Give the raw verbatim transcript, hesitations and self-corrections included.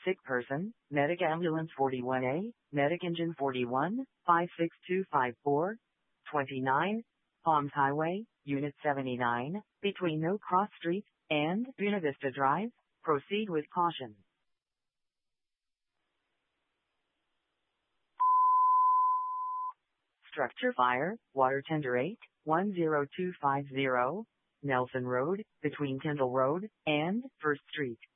Sick person, Medic Ambulance forty-one A, Medic Engine forty-one, five six two five four, twenty-nine, Palms Highway, Unit seventy-nine, between No Cross Street and Buena Vista Drive. Proceed with caution. Structure fire, water tender eight, one zero two five zero, Nelson Road, between Kendall Road and First Street.